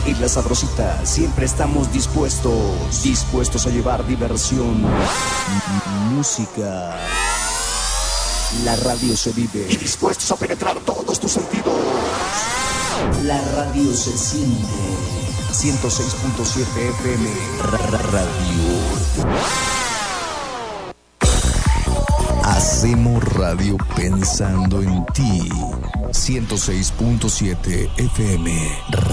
En La Sabrosita siempre estamos dispuestos a llevar diversión, música. La radio se vive y dispuestos a penetrar todos tus sentidos. La radio se siente. 106.7 FM Radio. Hacemos radio pensando en ti. 106.7 FM Radio.